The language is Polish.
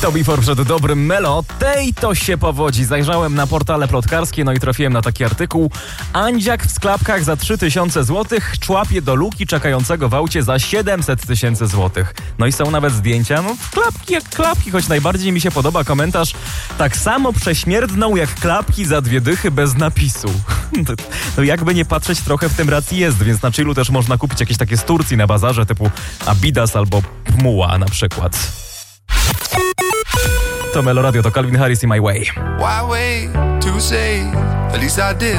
To before przed dobrym Melo. Tej to się powodzi. Zajrzałem na portale plotkarskie, no i trafiłem na taki artykuł. Andziak w sklepkach za 3000 zł człapie do luki czekającego w aucie za 700 000 złotych. No i są nawet zdjęcia, no klapki jak klapki, choć najbardziej mi się podoba komentarz: tak samo prześmierdną jak klapki za 2 dychy bez napisu. No jakby nie patrzeć, trochę w tym racji jest, więc na chillu też można kupić jakieś takie z Turcji na bazarze typu Adidas albo Pmuła na przykład. To Melo Radio, to Calvin Harris i My Way. Why wait to say, at least I did.